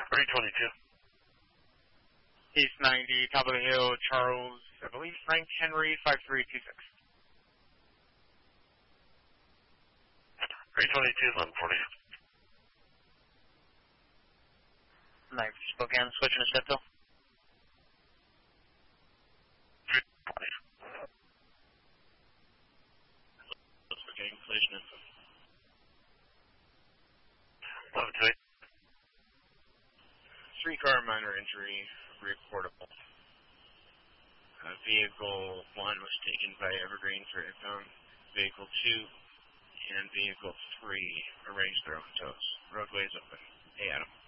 322. East 90, top of the hill, Charles, I believe Frank Henry, 5326. 322, 1140. 9 Spokane, switching to Steptoe. 320. Spokane, collision info. 1128. 3-car minor injury, reportable. Vehicle 1 was taken by Evergreen for impound. Vehicle 2 and Vehicle 3 arranged their own tows. Roadway is open. Hey, Adam.